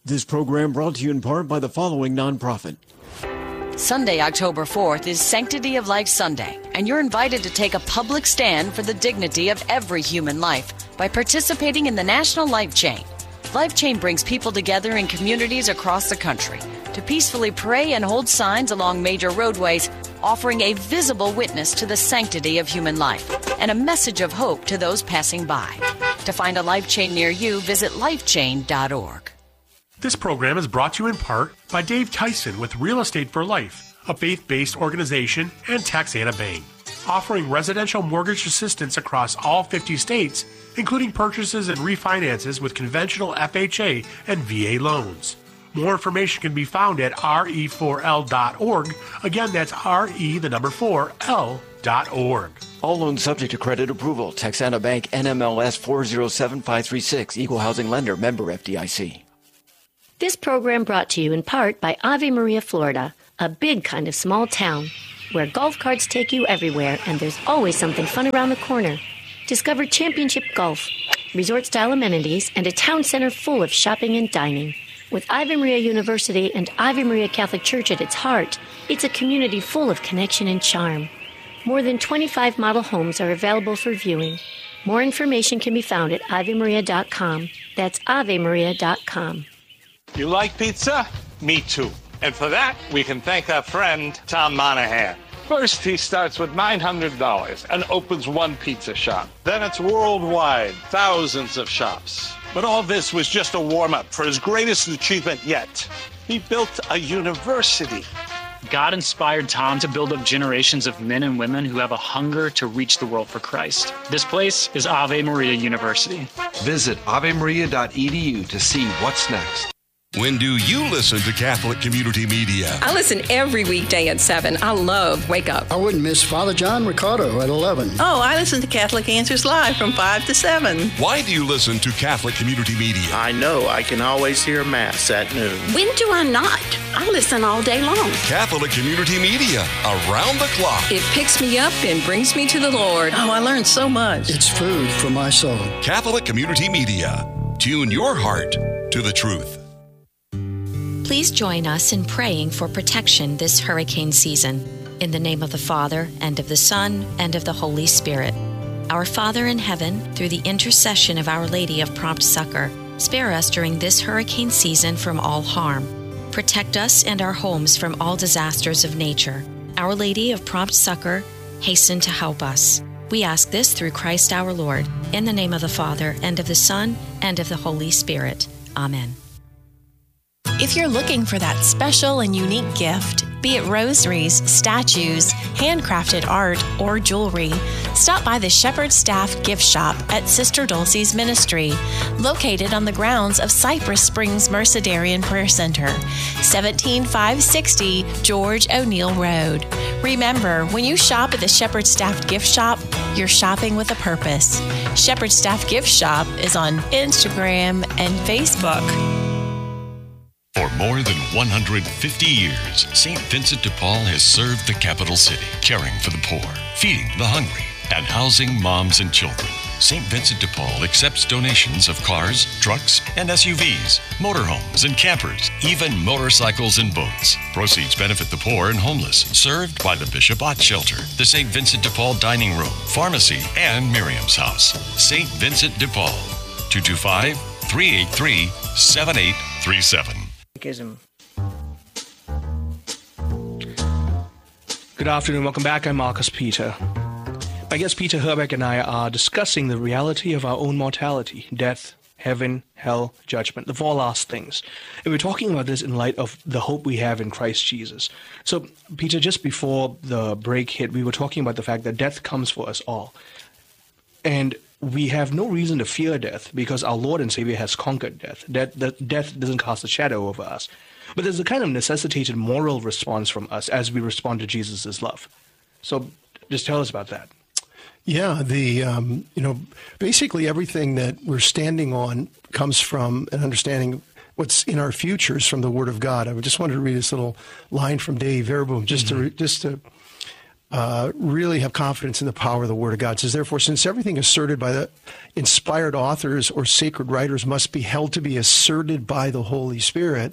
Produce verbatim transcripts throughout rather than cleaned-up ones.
This program brought to you in part by the following nonprofit. Sunday, October fourth is Sanctity of Life Sunday, and you're invited to take a public stand for the dignity of every human life by participating in the National Life Chain. Life Chain brings people together in communities across the country to peacefully pray and hold signs along major roadways, offering a visible witness to the sanctity of human life and a message of hope to those passing by. To find a Life Chain near you, visit life chain dot org. This program is brought to you in part by Dave Tyson with Real Estate for Life, a faith-based organization, and Texana Bank, offering residential mortgage assistance across all fifty states, including purchases and refinances with conventional F H A and V A loans. More information can be found at R E four L dot org. Again, that's R E, the number four, L dot org. All loans subject to credit approval. Texana Bank, N M L S four zero seven five three six, Equal Housing Lender, member F D I C. This program brought to you in part by Ave Maria, Florida, a big kind of small town where golf carts take you everywhere and there's always something fun around the corner. Discover championship golf, resort-style amenities, and a town center full of shopping and dining. With Ave Maria University and Ave Maria Catholic Church at its heart, it's a community full of connection and charm. More than twenty-five model homes are available for viewing. More information can be found at ave maria dot com. That's ave maria dot com. You like pizza? Me too. And for that, we can thank our friend, Tom Monahan. First, he starts with nine hundred dollars and opens one pizza shop. Then it's worldwide, thousands of shops. But all this was just a warm-up for his greatest achievement yet. He built a university. God inspired Tom to build up generations of men and women who have a hunger to reach the world for Christ. This place is Ave Maria University. Visit ave maria dot e d u to see what's next. When do you listen to Catholic Community Media? I listen every weekday at seven. I love Wake Up. I wouldn't miss Father John Ricardo at eleven. Oh, I listen to Catholic Answers Live from five to seven. Why do you listen to Catholic Community Media? I know I can always hear Mass at noon. When do I not? I listen all day long. Catholic Community Media, around the clock. It picks me up and brings me to the Lord. Oh, I learned so much. It's food for my soul. Catholic Community Media. Tune your heart to the truth. Please join us in praying for protection this hurricane season. In the name of the Father, and of the Son, and of the Holy Spirit. Our Father in heaven, through the intercession of Our Lady of Prompt Succor, spare us during this hurricane season from all harm. Protect us and our homes from all disasters of nature. Our Lady of Prompt Succor, hasten to help us. We ask this through Christ our Lord, in the name of the Father, and of the Son, and of the Holy Spirit. Amen. If you're looking for that special and unique gift, be it rosaries, statues, handcrafted art, or jewelry, stop by the Shepherd Staff Gift Shop at Sister Dulcie's Ministry, located on the grounds of Cypress Springs Mercedarian Prayer Center, seventeen five sixty George O'Neill Road. Remember, when you shop at the Shepherd Staff Gift Shop, you're shopping with a purpose. Shepherd Staff Gift Shop is on Instagram and Facebook. For more than one hundred fifty years, Saint Vincent de Paul has served the capital city, caring for the poor, feeding the hungry, and housing moms and children. Saint Vincent de Paul accepts donations of cars, trucks, and S U Vs, motorhomes and campers, even motorcycles and boats. Proceeds benefit the poor and homeless, served by the Bishop Ott Shelter, the Saint Vincent de Paul Dining Room, Pharmacy, and Miriam's House. Saint Vincent de Paul, two two five, three eight three, seven eight three seven. Good afternoon. Welcome back. I'm Marcus Peter. My guest Peter Herbeck and I are discussing the reality of our own mortality, death, heaven, hell, judgment, the four last things. And we're talking about this in light of the hope we have in Christ Jesus. So, Peter, just before the break hit, we were talking about the fact that death comes for us all. And we have no reason to fear death because our Lord and Savior has conquered death. Death, death doesn't cast a shadow over us. But there's a kind of necessitated moral response from us as we respond to Jesus' love. So just tell us about that. Yeah, the um, you know, basically everything that we're standing on comes from an understanding what's in our futures from the Word of God. I just wanted to read this little line from Dei Verbum just mm-hmm. to just to uh, really have confidence in the power of the Word of God. It says, therefore, since everything asserted by the inspired authors or sacred writers must be held to be asserted by the Holy Spirit,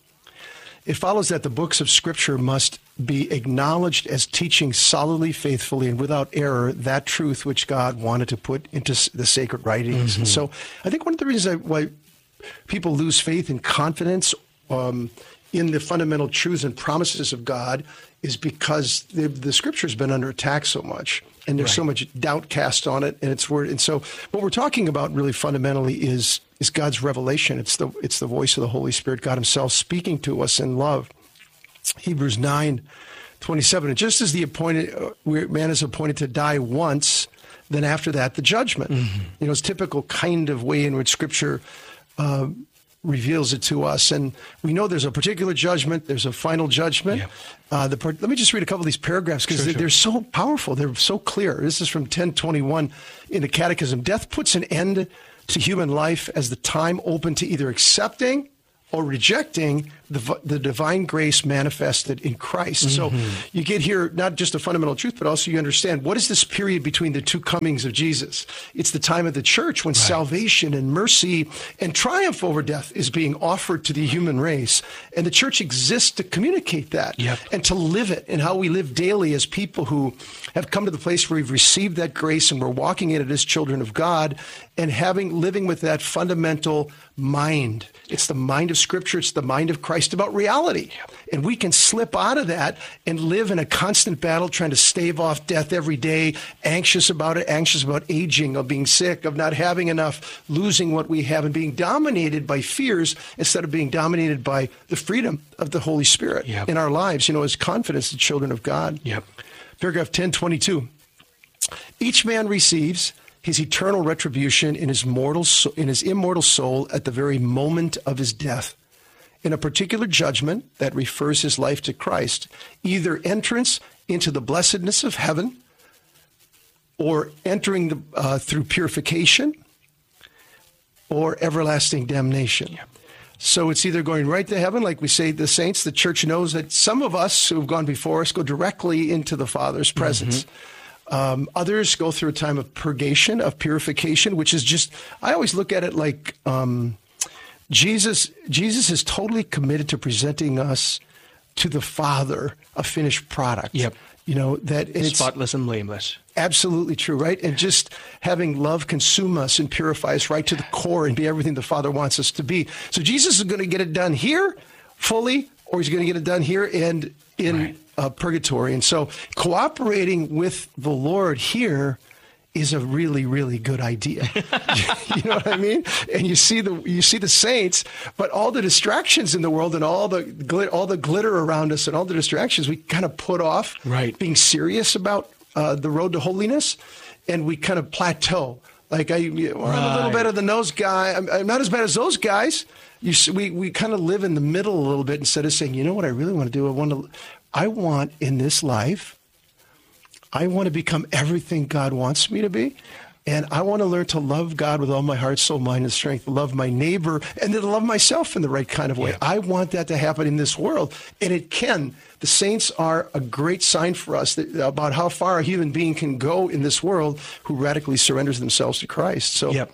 it follows that the books of Scripture must be acknowledged as teaching solidly, faithfully, and without error that truth which God wanted to put into the sacred writings. Mm-hmm. And so I think one of the reasons why people lose faith and confidence um, in the fundamental truths and promises of God is because the, the Scripture has been under attack so much, and there's right. so much doubt cast on it, and its word. And so what we're talking about really fundamentally is is God's revelation. It's the it's the voice of the Holy Spirit, God himself speaking to us in love. Hebrews nine twenty-seven, and just as the appointed uh, man is appointed to die once, then after that, the judgment. Mm-hmm. You know, it's typical kind of way in which Scripture uh, reveals it to us. And we know there's a particular judgment, there's a final judgment. Yeah. Uh, the part, let me just read a couple of these paragraphs because sure, they're, sure. they're so powerful. They're so clear. This is from ten twenty-one in the Catechism. Death puts an end to human life as the time open to either accepting or rejecting the, the divine grace manifested in Christ. Mm-hmm. So you get here not just a fundamental truth, but also you understand what is this period between the two comings of Jesus. It's the time of the church when right. salvation and mercy and triumph over death is being offered to the human race. And the church exists to communicate that yep. and to live it, and how we live daily as people who have come to the place where we've received that grace and we're walking in it as children of God and having living with that fundamental mind. It's the mind of Scripture. It's the mind of Christ about reality. And we can slip out of that and live in a constant battle trying to stave off death every day, anxious about it, anxious about aging, of being sick, of not having enough, losing what we have, and being dominated by fears instead of being dominated by the freedom of the Holy Spirit yep. in our lives, you know, as confidence as children of God. Yep. Paragraph ten twenty-two. Each man receives his eternal retribution in his mortal, in his immortal soul at the very moment of his death, in a particular judgment that refers his life to Christ, either entrance into the blessedness of heaven, or entering the, uh, through purification, or everlasting damnation. Yeah. So it's either going right to heaven, like we say, the saints. The church knows that some of us who have gone before us go directly into the Father's presence. Mm-hmm. Um, others go through a time of purgation, of purification, which is just, I always look at it like um, Jesus, Jesus is totally committed to presenting us to the Father, a finished product. Yep. You know, that it's spotless and blameless. Absolutely true, right? And just having love consume us and purify us right to the core and be everything the Father wants us to be. So Jesus is going to get it done here fully, or he's going to get it done here and in right. uh, purgatory. And so cooperating with the Lord here is a really, really good idea. You know what I mean? And you see the you see the saints, but all the distractions in the world and all the glit, all the glitter around us and all the distractions, we kind of put off right. being serious about uh, the road to holiness, and we kind of plateau. Like I, well, right. I'm a little better than those guys. I'm, I'm not as bad as those guys. You, we we kind of live in the middle a little bit instead of saying, you know what I really want to do? I want to, I want in this life, I want to become everything God wants me to be. And I want to learn to love God with all my heart, soul, mind, and strength, love my neighbor, and then love myself in the right kind of way. Yeah. I want that to happen in this world. And it can. The saints are a great sign for us that, about how far a human being can go in this world who radically surrenders themselves to Christ. So, yep.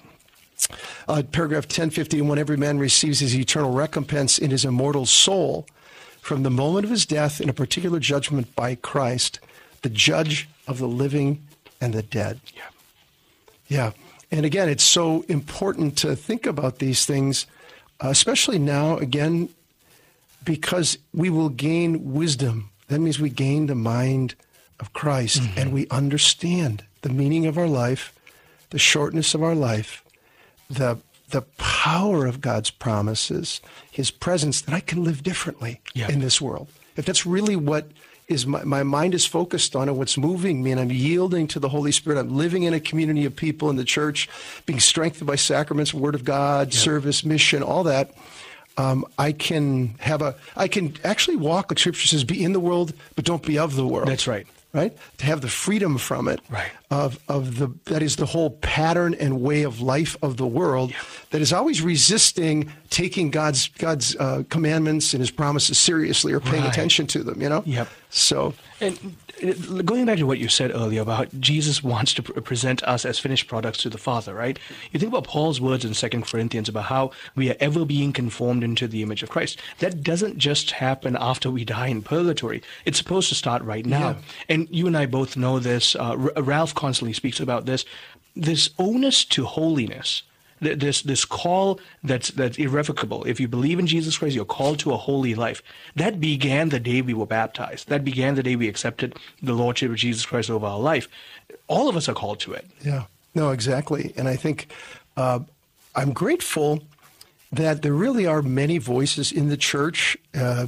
uh, paragraph ten fifty-one, every man receives his eternal recompense in his immortal soul from the moment of his death in a particular judgment by Christ, the judge of the living and the dead. Yeah. Yeah. And again, it's so important to think about these things, uh, especially now, again, because we will gain wisdom. That means we gain the mind of Christ, mm-hmm. and we understand the meaning of our life, the shortness of our life, the the power of God's promises, his presence, that I can live differently yep. in this world. If that's really what is my, my mind is focused on and what's moving me, and I'm yielding to the Holy Spirit. I'm living in a community of people in the church, being strengthened by sacraments, Word of God, yep. service, mission, all that. Um, I can have a, I can actually walk, like Scripture says, be in the world, but don't be of the world. That's right. Right? To have the freedom from it, right. of of the that is the whole pattern and way of life of the world, yep. that is always resisting taking God's God's uh, commandments and his promises seriously or paying right. attention to them, you know? Yep. So, and going back to what you said earlier about how Jesus wants to pr- present us as finished products to the Father, right? You think about Paul's words in Second Corinthians about how we are ever being conformed into the image of Christ. That doesn't just happen after we die in purgatory. It's supposed to start right now. Yeah. And you and I both know this. Uh, R- Ralph constantly speaks about this. This onus to holiness. This this call that's that's irrevocable. If you believe in Jesus Christ, you're called to a holy life. That began the day we were baptized. That began the day we accepted the Lordship of Jesus Christ over our life. All of us are called to it. Yeah, no, exactly. And I think uh, I'm grateful that there really are many voices in the church uh,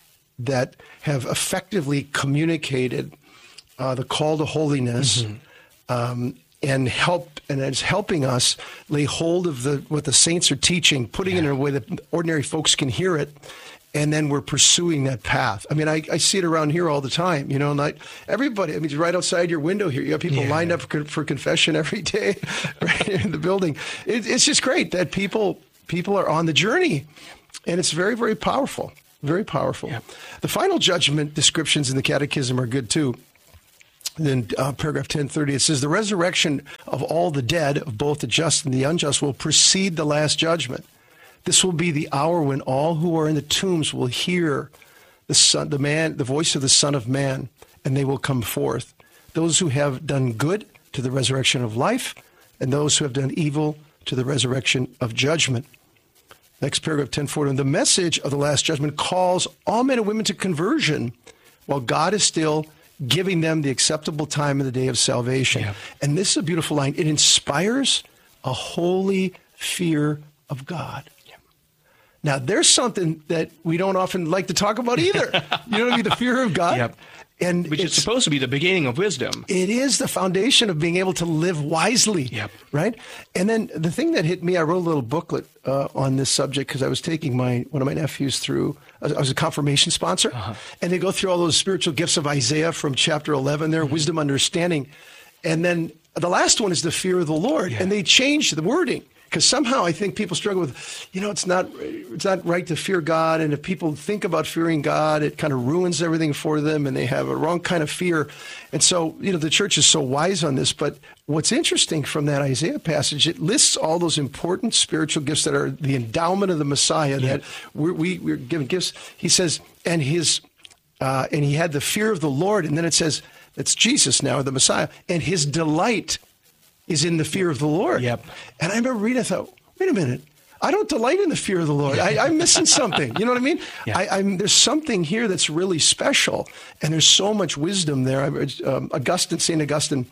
that have effectively communicated uh, the call to holiness. Mm-hmm. Um, and help, and it's helping us lay hold of the what the saints are teaching, putting yeah. it in a way that ordinary folks can hear it, and then we're pursuing that path. I mean, I, I see it around here all the time, you know, and I, everybody, I mean, right outside your window here, you have people yeah. lined up for, for confession every day right in the building. It, it's just great that people people are on the journey, and it's very, very powerful, very powerful. Yeah. The final judgment descriptions in the Catechism are good, too. Then uh, paragraph ten thirty, it says, the resurrection of all the dead, of both the just and the unjust, will precede the last judgment. This will be the hour when all who are in the tombs will hear the son, the man, the voice of the Son of Man, and they will come forth. Those who have done good to the resurrection of life, and those who have done evil to the resurrection of judgment. Next paragraph, ten forty, the message of the last judgment calls all men and women to conversion, while God is still giving them the acceptable time in the day of salvation. Yeah. And this is a beautiful line. It inspires a holy fear of God. Yeah. Now, there's something that we don't often like to talk about either. You know what I mean? The fear of God. Yep. And Which is supposed to be the beginning of wisdom. It is the foundation of being able to live wisely, yep. right? And then the thing that hit me, I wrote a little booklet uh, on this subject because I was taking my one of my nephews through, I was a confirmation sponsor, uh-huh. and they go through all those spiritual gifts of Isaiah from chapter eleven there, mm-hmm. wisdom, understanding. And then the last one is the fear of the Lord, yeah. and they changed the wording. Because somehow I think people struggle with, you know, it's not it's not right to fear God. And if people think about fearing God, it kind of ruins everything for them, and they have a wrong kind of fear. And so, you know, the church is so wise on this. But what's interesting from that Isaiah passage, it lists all those important spiritual gifts that are the endowment of the Messiah, yeah. that we're, we, we're given gifts. He says, and his uh, and he had the fear of the Lord. And then it says, it's Jesus now, the Messiah, and his delight is in the fear of the Lord. Yep. And I remember reading, I thought, wait a minute, I don't delight in the fear of the Lord. I, I'm missing something. You know what I mean? Yeah. I, I'm, there's something here that's really special, and there's so much wisdom there. I, um, Augustine, Saint Augustine,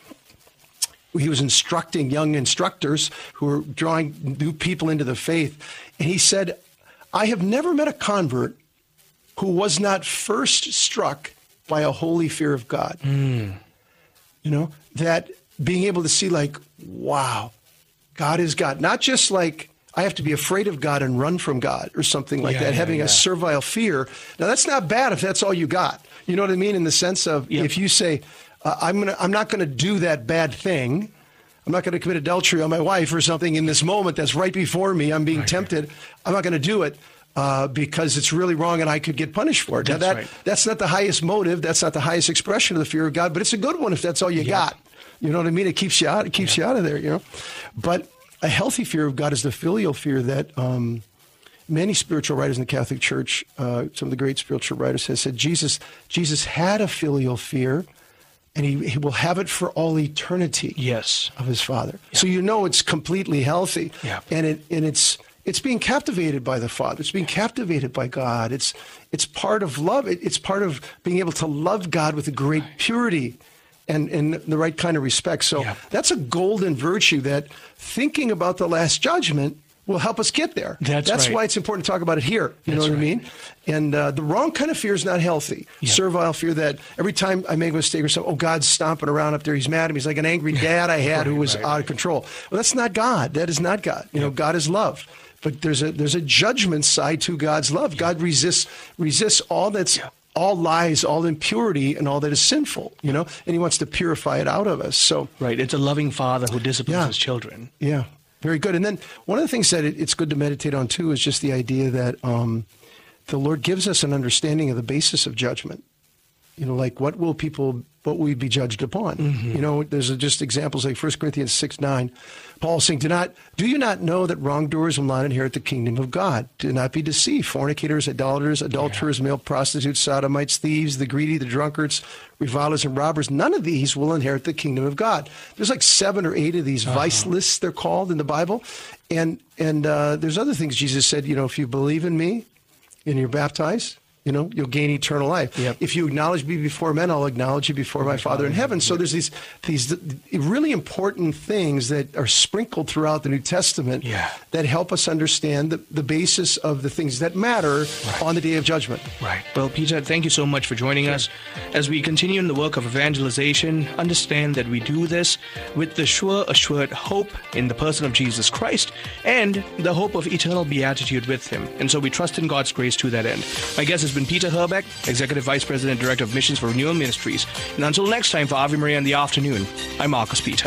he was instructing young instructors who were drawing new people into the faith, and he said, I have never met a convert who was not first struck by a holy fear of God. Mm. You know, that being able to see like, wow, God is God. Not just like I have to be afraid of God and run from God or something like yeah, that, yeah, having yeah. a servile fear. Now, that's not bad if that's all you got. You know what I mean? In the sense of yep. if you say, uh, I'm gonna, I'm not going to do that bad thing. I'm not going to commit adultery on my wife or something in this moment that's right before me. I'm being right. tempted. I'm not going to do it. Uh, because it's really wrong and I could get punished for it. That's, now that, right. that's not the highest motive. That's not the highest expression of the fear of God, but it's a good one if that's all you yeah. got. You know what I mean? It keeps you out. It keeps yeah. you out of there, you know. But a healthy fear of God is the filial fear that um, many spiritual writers in the Catholic Church, uh, some of the great spiritual writers have said, Jesus, Jesus had a filial fear, and he, he will have it for all eternity yes. of his Father. Yeah. So you know it's completely healthy. Yeah. And it and it's it's being captivated by the Father. It's being captivated by God. It's it's part of love. It, it's part of being able to love God with a great purity and, and the right kind of respect. So yeah. that's a golden virtue that thinking about the Last Judgment will help us get there. That's, that's right. why it's important to talk about it here. You that's know what right. I mean? And uh, the wrong kind of fear is not healthy. Yeah. Servile fear that every time I make a mistake or something, oh, God's stomping around up there. He's mad at me. He's like an angry dad I had right, who was right, out right. of control. Well, that's not God. That is not God. You yeah. know, God is love. But there's a there's a judgment side to God's love. Yeah. God resists resists all that's yeah. all lies, all impurity, and all that is sinful, you know, and he wants to purify it out of us. So right, it's a loving Father who disciplines yeah. his children. Yeah, very good. And then one of the things that it, it's good to meditate on too is just the idea that um, the Lord gives us an understanding of the basis of judgment. You know, like what will people, what will we be judged upon? Mm-hmm. You know, there's just examples like First Corinthians six nine. Paul saying, do not, do you not know that wrongdoers will not inherit the kingdom of God? Do not be deceived. Fornicators, idolaters, adulterers, yeah. male prostitutes, sodomites, thieves, the greedy, the drunkards, revilers, and robbers. None of these will inherit the kingdom of God. There's like seven or eight of these uh-huh. vice lists, they're called in the Bible. And, and uh, there's other things Jesus said, you know, if you believe in me and you're baptized, you know, you'll gain eternal life. Yep. If you acknowledge me before men, I'll acknowledge you before my, my Father in heaven. So there's these these really important things that are sprinkled throughout the New Testament yeah. that help us understand the, the basis of the things that matter right. on the day of judgment. Right. Well, Peter, thank you so much for joining sure. us. As we continue in the work of evangelization, understand that we do this with the sure, assured hope in the person of Jesus Christ and the hope of eternal beatitude with him. And so we trust in God's grace to that end. My guest is been Peter Herbeck, Executive Vice President, Director of Missions for Renewal Ministries. And until next time for Ave Maria in the afternoon, I'm Marcus Peter.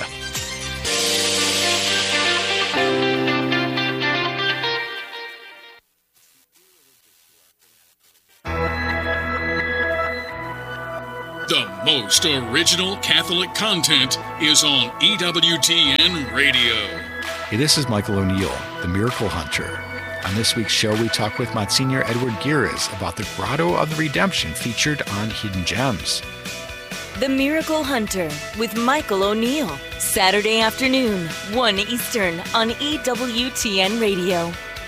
The most original Catholic content is on E W T N Radio. Hey, this is Michael O'Neill, the Miracle Hunter. On this week's show, we talk with Monsignor Edward Gires about the Grotto of the Redemption featured on Hidden Gems. The Miracle Hunter with Michael O'Neill, Saturday afternoon, one Eastern on E W T N Radio.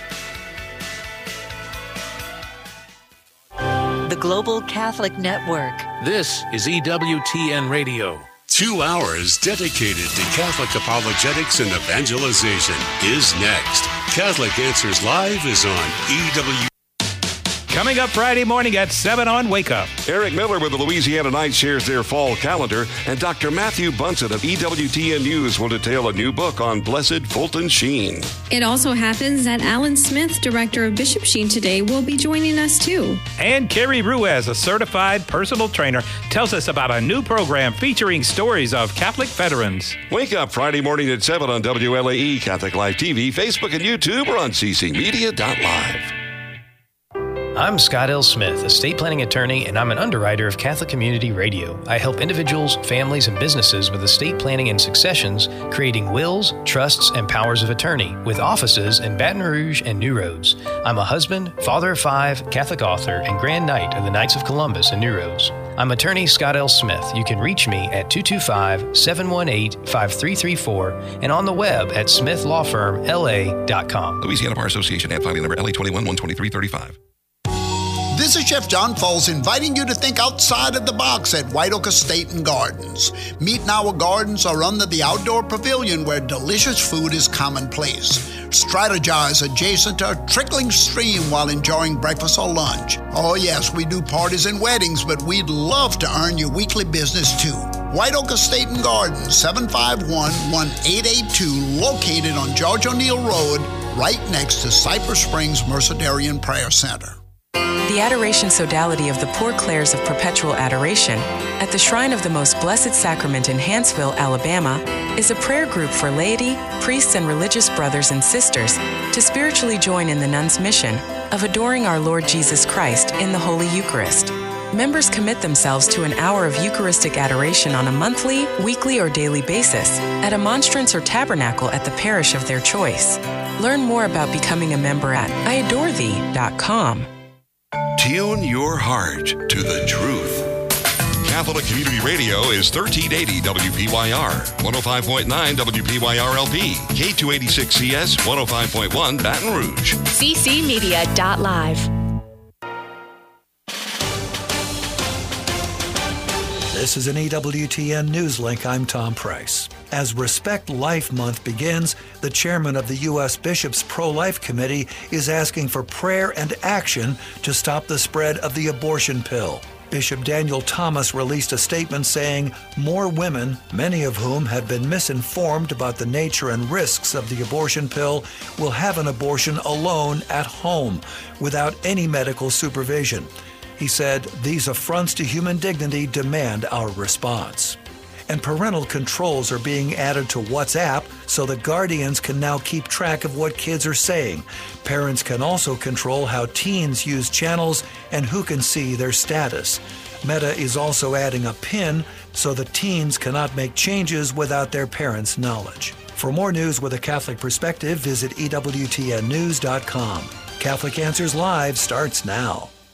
The Global Catholic Network. This is E W T N Radio. Two hours dedicated to Catholic apologetics and evangelization is next. Catholic Answers Live is on E W. Coming up Friday morning at seven on Wake Up. Eric Miller with the Louisiana Night shares their fall calendar, and Doctor Matthew Bunson of E W T N News will detail a new book on Blessed Fulton Sheen. It also happens that Alan Smith, director of Bishop Sheen Today, will be joining us too. And Carrie Ruiz, a certified personal trainer, tells us about a new program featuring stories of Catholic veterans. Wake Up Friday morning at seven on W L A E, Catholic Live T V, Facebook and YouTube, or on c c media dot live. I'm Scott L. Smith, estate planning attorney, and I'm an underwriter of Catholic Community Radio. I help individuals, families, and businesses with estate planning and successions, creating wills, trusts, and powers of attorney, with offices in Baton Rouge and New Roads. I'm a husband, father of five, Catholic author, and Grand Knight of the Knights of Columbus in New Roads. I'm attorney Scott L. Smith. You can reach me at two two five, seven one eight, five three three four and on the web at smith law firm l a dot com. Louisiana Bar Association, ad filing number L A twenty-one one twenty-three thirty-five. This is Chef John Foles inviting you to think outside of the box at White Oak Estate and Gardens. Meet and Our Gardens are under the outdoor pavilion where delicious food is commonplace. Strategize adjacent to a trickling stream while enjoying breakfast or lunch. Oh yes, we do parties and weddings, but we'd love to earn your weekly business too. White Oak Estate and Gardens, seven five one, one eight eight two, located on George O'Neill Road, right next to Cypress Springs Mercedarian Prayer Center. The Adoration Sodality of the Poor Clares of Perpetual Adoration at the Shrine of the Most Blessed Sacrament in Hanceville, Alabama, is a prayer group for laity, priests, and religious brothers and sisters to spiritually join in the nuns' mission of adoring our Lord Jesus Christ in the Holy Eucharist. Members commit themselves to an hour of Eucharistic adoration on a monthly, weekly, or daily basis at a monstrance or tabernacle at the parish of their choice. Learn more about becoming a member at I adore thee dot com. Tune your heart to the truth. Catholic Community Radio is thirteen eighty W P Y R, one oh five point nine W P Y R L P, K two eighty-six C S, one oh five point one Baton Rouge. c c media dot live. This is an E W T N News Link. I'm Tom Price. As Respect Life Month begins, the chairman of the U S Bishops' Pro-Life Committee is asking for prayer and action to stop the spread of the abortion pill. Bishop Daniel Thomas released a statement saying more women, many of whom had been misinformed about the nature and risks of the abortion pill, will have an abortion alone at home without any medical supervision. He said, these affronts to human dignity demand our response. And parental controls are being added to WhatsApp so that guardians can now keep track of what kids are saying. Parents can also control how teens use channels and who can see their status. Meta is also adding a PIN so the teens cannot make changes without their parents' knowledge. For more news with a Catholic perspective, visit E W T N news dot com. Catholic Answers Live starts now.